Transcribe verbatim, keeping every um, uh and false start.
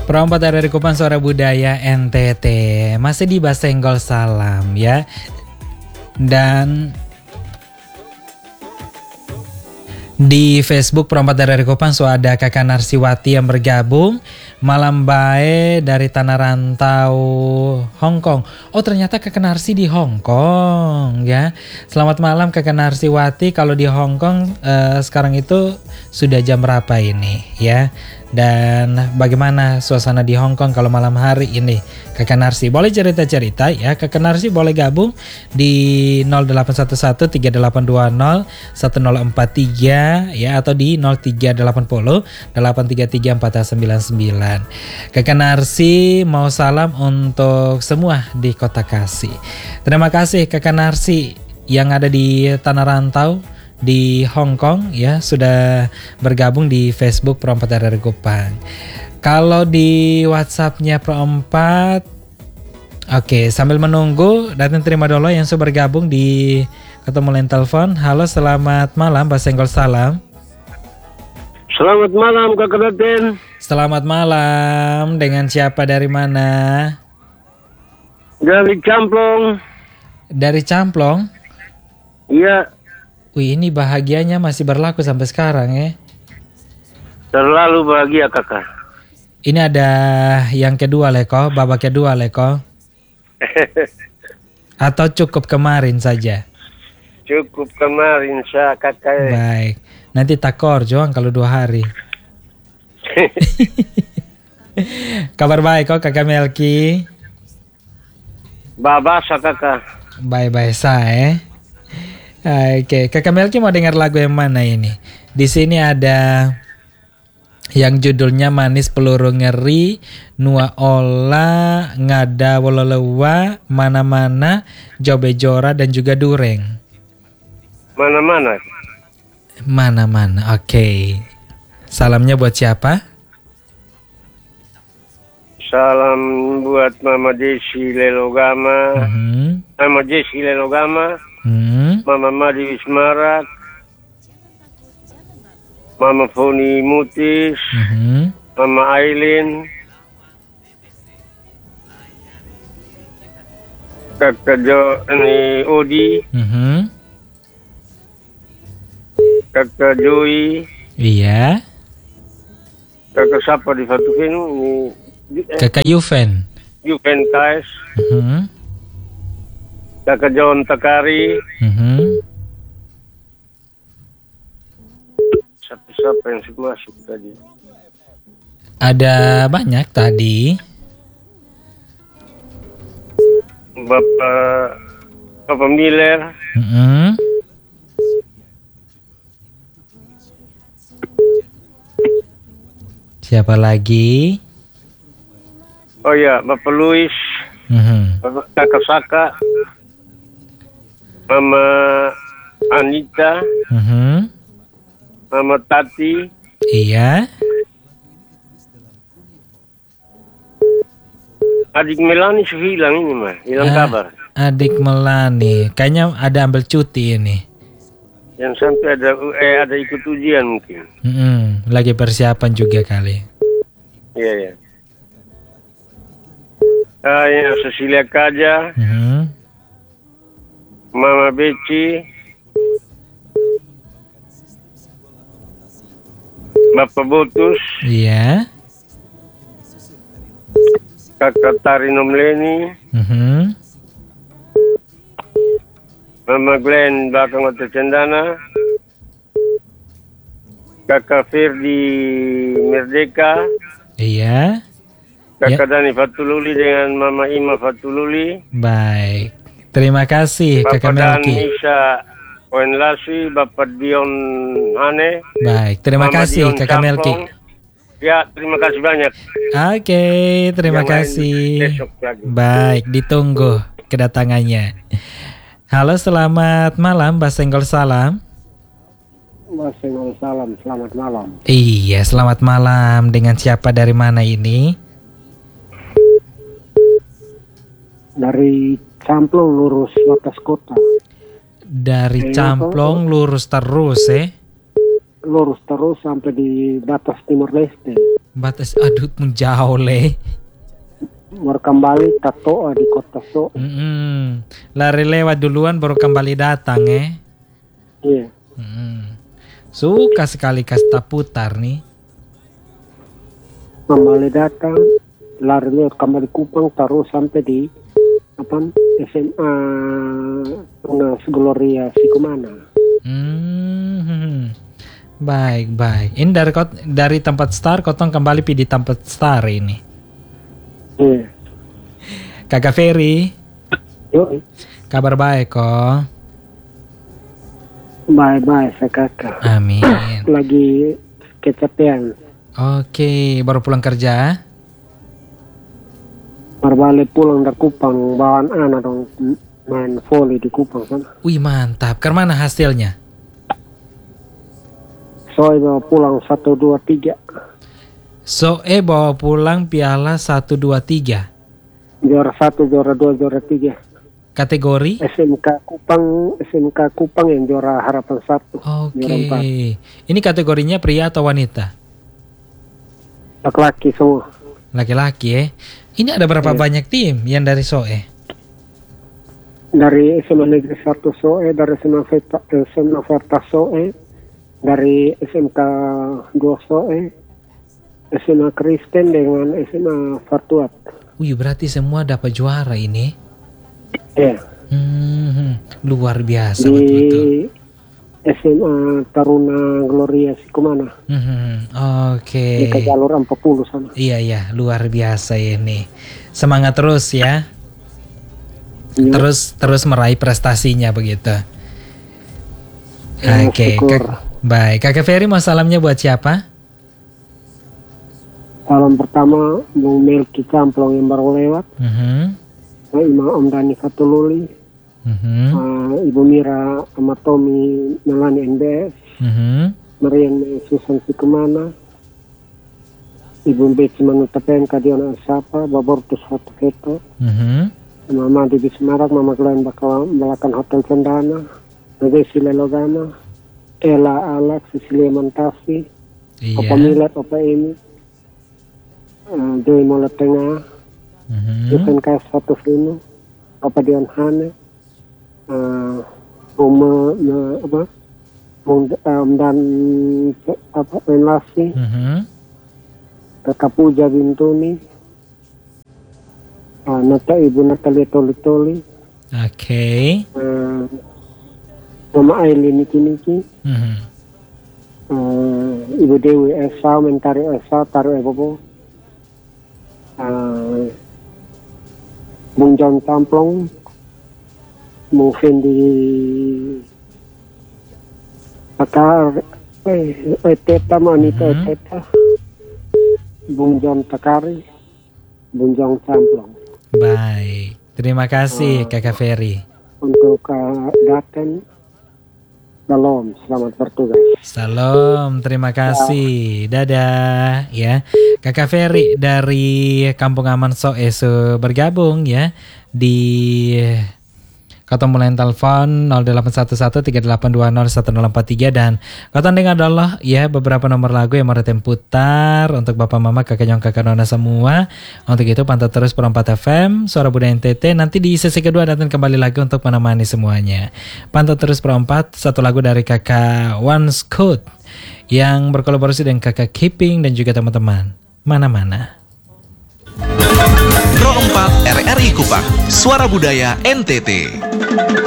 Perompat dari Kupang Suara Budaya N T T. Masih di Basenggol Salam ya. Dan di Facebook Perompat dari Kupang so ada Kakak Narsiwati yang bergabung. Malam bae dari Tanah Rantau Hong Kong. Oh ternyata Kakak Narsi di Hong Kong ya. Selamat malam Kakak Narsiwati. Kalau di Hong Kong eh, sekarang itu sudah jam berapa ini ya? Dan bagaimana suasana di Hong Kong kalau malam hari ini Kakak Narsi? Boleh cerita-cerita ya. Kakak Narsi boleh gabung di nol delapan satu satu tiga delapan dua nol satu nol empat tiga ya, atau di nol tiga delapan nol delapan tiga tiga empat sembilan sembilan. Kakak Narsi mau salam untuk semua di Kota Kasih. Terima kasih Kakak Narsi yang ada di Tanah Rantau di Hong Kong ya, sudah bergabung di Facebook Perompat dari Kupang. Kalau di WhatsAppnya Perompat, oke, sambil menunggu datang terima dulu yang sudah bergabung di ketemu line telepon. Halo, selamat malam Basenggol Salam. Selamat malam Kakak Daten. Selamat malam, dengan siapa dari mana? Dari Camplong. Dari Camplong? Iya. Wih, ini bahagianya masih berlaku sampai sekarang ya. Terlalu bahagia kakak. Ini ada yang kedua Leko, babak kedua Leko. Atau cukup kemarin saja? Cukup kemarin saya kakak. Baik, nanti takor Joang kalau dua hari. Kabar baik kok Kakak Melki? Babasa kakak. Bye-bye saya. Oke, Kakak Melki mau dengar lagu yang mana ini? Di sini ada yang judulnya Manis Peluru Ngeri, Nua Ola, Ngada Wololowa, Mana-mana, Jobe Jora dan juga Dureng. Mana-mana. Mana-mana. Oke. Salamnya buat siapa? Salam buat Mama Desi Lelogama. Mm-hmm. Mama Desi Lelogama. Hmm. Mama Madi Wismarak, Mama Foni Mutis, Mm-hmm. Mama Aileen, Kakak Jo ini Odi, Mm-hmm. Kakak Joey, Iya. Kakak siapa di Fatufinu ini eh, Kakak Yuven. Yuven Kais, Mm-hmm. Kakak John Takari, Mm-hmm. siapa-siapa yang masuk tadi? Ada banyak tadi. Bapak Bapak Miller, Mm-hmm. Siapa lagi? oh ya Bapak Louis, Mm-hmm. Bapak Kakak Saka, Mama Anita, Mm-hmm. Mama Tati, Iya. adik Melani sudah hilang ini mah, hilang Ah, kabar. Adik Melani, kayaknya ada ambil cuti ini. Yang sampai ada eh ada ikut ujian mungkin. Mm-hmm. Lagi persiapan juga kali. Iya ya. Ah ya Cecilia Kaja, Mm-hmm. Mama Beci, Bapak Botus, Iya. Kakak Tari Nomleni, Mm-hmm. Mama Glenn belakang Hotel Cendana, Kakak Firdi Merdeka, Iya. Kakak Dani Fatululi dengan Mama Ima Fatululi, Baik. Terima kasih Kakak Bapak Dan Melki. Isa Wenlasi, Bapak Dion Ane. Baik, terima Mama kasih Dion Kakak Melki. Campong. Ya, terima kasih banyak. Oke, terima Yang lain kasih. besok lagi. Baik, ditunggu kedatangannya. Halo, selamat malam Basenggol Salam. Basenggol Salam, selamat malam. Iya, selamat malam. Dengan siapa dari mana ini? Dari Camplong lurus batas kota. Dari Camplong lurus terus eh. Lurus terus sampai di batas Timor Leste. Batas adut menjauh le. Baru kembali tato di kota So. Mm-mm. Lari lewat duluan baru kembali datang eh. Iya. Mm-mm. Suka sekali kasta putar nih. Kembali datang, lari lewat kembali Kupang terus sampai di apa S M A Tunas Gloria Sikumana. Hmm. Baik, baik. Ini dari kot, dari tempat star kotong kembali pi di tempat star ini. Iya. Kakak Ferry, Yuk. kabar baik kok. Bye-bye saya kakak. Amin. Lagi kecapean. Oke, baru pulang kerja? Baru balik pulang dari Kupang, bawaan anak dong main volley di Kupang sana. Wih mantap, ke mana hasilnya? Soalnya bawa pulang satu dua tiga. So, eh bawa pulang piala satu dua tiga. Juara satu, juara dua, juara tiga. Kategori? S M K Kupang, S M K Kupang yang juara harapan satu. Oke. Ini kategorinya pria atau wanita? Laki-laki semua. Laki-laki eh. Ini ada berapa Iya. banyak tim yang dari S O E? Dari S M A Negeri satu Soe, dari S M A Verta, S M A Verta Soe, dari S M K dua Soe, S M A Kristen dengan S M A Fartuat. Wih berarti semua dapat juara ini. Ya. Hmm, luar biasa Di betul-betul. S M A Taruna Gloria Sikumana. Hmm, Di Oke. ke jalur empat puluh sana. Iya iya, luar biasa ini. Semangat terus ya. Ya. Terus terus meraih prestasinya begitu. Ya, Oke, syukur. Kak- baik. Kakak Ferry mau salamnya buat siapa? Salam pertama Bung Melki Camplong yang baru lewat, Mhm. nah, Imam Om Dani Fatululi, Mhm. uh, Ibu Mira Amatomi Melani N B S, Mhm. Marian Susan Sikumana, Ibu Beci Manuta Pengka Diona Sapa, Babortus Hatu Keto, Mhm. Mama di Bismarak, Mama Glenn Bakal Belakan Hotel Cendana, Desi Lelogama, Ella Alex, Cecilia Mantasi, Opa Iya. Milet, Opa Emi, uh, Joy Mola Tengah, Mhm. Yusen K satu Vino, Opa Dion Hane, uh, Uma, uh, apa, Mung- um, dan apa, Enlasi, Mhm. Kakak Puja Bintuni, uh, Nata Ibu Natalia Toli Toli, Oke. uh, Mama Aileen Niki Niki, Mhm. uh, Ibu Dewi Esa, Mentari Esa, Taru Ebobo, uh, Bung John Tamplong, Bung Fendi Takar, eh, eh Teta Manita, Mhm. Teta, Bung John Takari, Bung John Tamplong. Baik. Terima kasih Kakak Ferry. Untuk uh, Daten, Salam, selamat bertugas. Salam, terima kasih. Dadah ya. Kakak Ferry dari Kampung Aman Soe bergabung ya di Kota mulai telepon nol delapan satu satu tiga delapan dua nol satu nol empat tiga dan kota dengar adalah ya beberapa nomor lagu yang mau retem putar untuk Bapak Mama Kakak Nyong Kakak Nona semua. Untuk itu pantau terus Perempat F M Suara Budaya N T T. Nanti di sesi kedua datang kembali lagi untuk menemani semuanya. Pantau terus Perempat, satu lagu dari Kakak One Scoot yang berkolaborasi dengan Kakak Keeping dan juga teman-teman. Mana-mana. Pro empat R R I Kupang, Suara Budaya N T T.